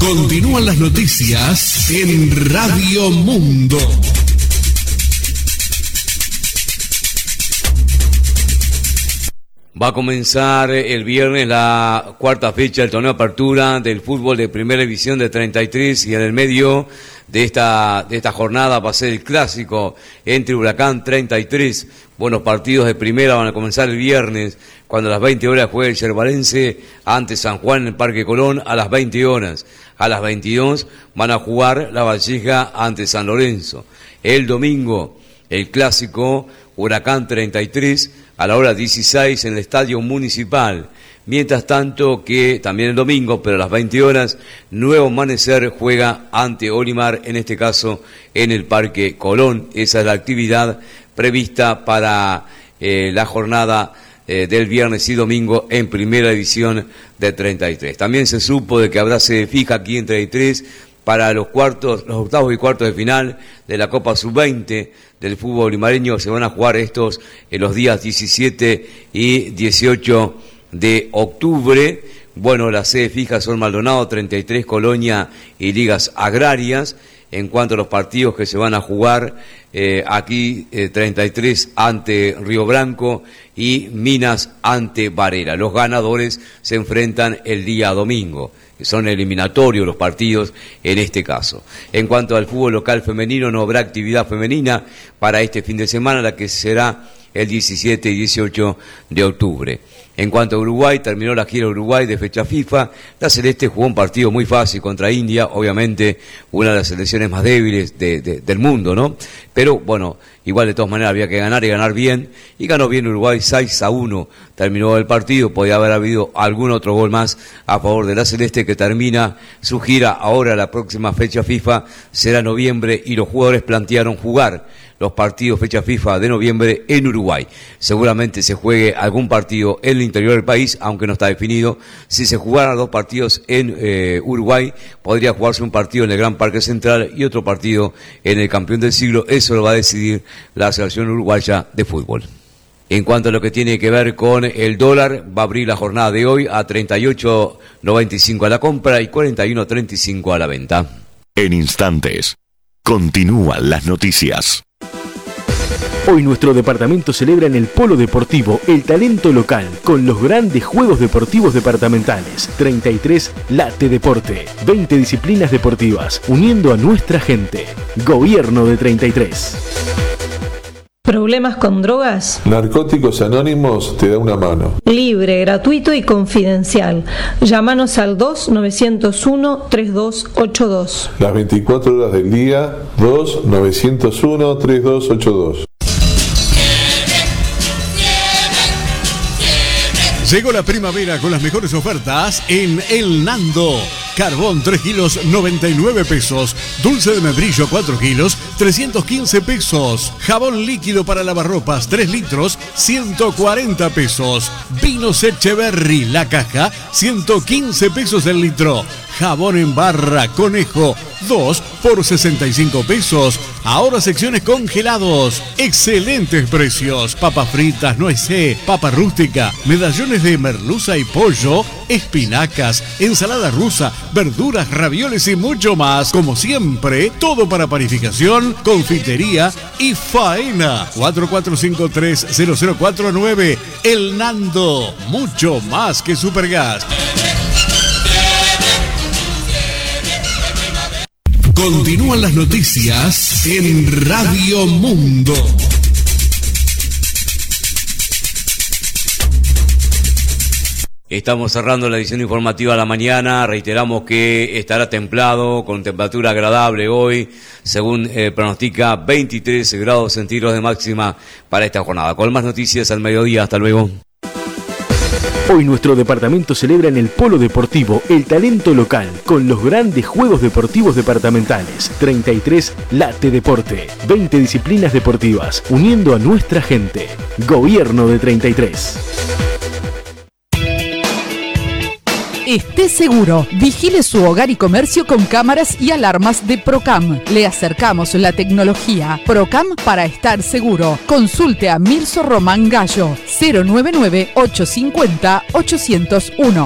Continúan las noticias en Radio Mundo. Va a comenzar el viernes la cuarta fecha del torneo de apertura del fútbol de primera división de 33 y en el medio de esta jornada va a ser el clásico entre Huracán 33. Buenos partidos de primera van a comenzar el viernes cuando a las 20 horas juega el Yerbalense ante San Juan en el Parque Colón a las 20 horas. A las 22 van a jugar La Valleja ante San Lorenzo. El domingo el clásico Huracán 33 a la hora 16 en el Estadio Municipal. Mientras tanto que también el domingo, pero a las 20 horas, Nuevo Amanecer juega ante Olimar, en este caso en el Parque Colón. Esa es la actividad prevista para la jornada del viernes y domingo en primera división de 33. También se supo de que habrá sede fija aquí en 33 para los octavos y cuartos de final de la Copa Sub-20 del fútbol limareño. Se van a jugar estos en los días 17 y 18 de octubre. Bueno, las sedes fijas son Maldonado, 33, Colonia y Ligas Agrarias. En cuanto a los partidos que se van a jugar, aquí 33 ante Río Branco y Minas ante Varela. Los ganadores se enfrentan el día domingo. Son eliminatorios los partidos en este caso. En cuanto al fútbol local femenino, no habrá actividad femenina para este fin de semana, la que será el 17 y 18 de octubre. En cuanto a Uruguay, terminó la gira Uruguay de fecha FIFA. La Celeste jugó un partido muy fácil contra India, obviamente una de las selecciones más débiles del mundo, ¿no? Pero bueno, igual de todas maneras había que ganar y ganar bien, y ganó bien Uruguay 6-1. Terminó el partido, podía haber habido algún otro gol más a favor de la Celeste, que termina su gira. Ahora la próxima fecha FIFA será noviembre y los jugadores plantearon jugar los partidos fecha FIFA de noviembre en Uruguay. Seguramente se juegue algún partido en el interior del país, aunque no está definido. Si se jugaran 2 partidos en Uruguay, podría jugarse un partido en el Gran Parque Central y otro partido en el Campeón del Siglo. Eso lo va a decidir la selección uruguaya de fútbol. En cuanto a lo que tiene que ver con el dólar, va a abrir la jornada de hoy a 38.95 a la compra y 41.35 a la venta. En instantes, continúan las noticias. Hoy nuestro departamento celebra en el Polo Deportivo el talento local con los grandes Juegos Deportivos Departamentales. 33 Late Deporte, 20 disciplinas deportivas, uniendo a nuestra gente. Gobierno de 33. ¿Problemas con drogas? Narcóticos Anónimos te da una mano. Libre, gratuito y confidencial. Llámanos al 2-901-3282. Las 24 horas del día, 2-901-3282. Llegó la primavera con las mejores ofertas en El Nando. Carbón 3 kilos 99 pesos. Dulce de membrillo 4 kilos 315 pesos. Jabón líquido para lavarropas 3 litros 140 pesos. Vinos Echeverry la caja 115 pesos el litro. Jabón en barra Conejo 2 por 65 pesos. Ahora secciones congelados. Excelentes precios. Papas fritas, nuecé, papa rústica, medallones de merluza y pollo, espinacas, ensalada rusa, verduras, ravioles y mucho más. Como siempre, todo para panificación, confitería y faena. 4453-0049. El Nando. Mucho más que Supergas. Continúan las noticias en Radio Mundo. Estamos cerrando la edición informativa de la mañana. Reiteramos que estará templado, con temperatura agradable hoy, según pronostica 23 grados centígrados de máxima para esta jornada. Con más noticias al mediodía. Hasta luego. Hoy nuestro departamento celebra en el Polo Deportivo el talento local con los grandes Juegos Deportivos Departamentales. 33 Late Deporte, 20 disciplinas deportivas, uniendo a nuestra gente. Gobierno de 33. Esté seguro, vigile su hogar y comercio con cámaras y alarmas de Procam. Le acercamos la tecnología. Procam para estar seguro. Consulte a Milso Román Gallo, 099-850-801.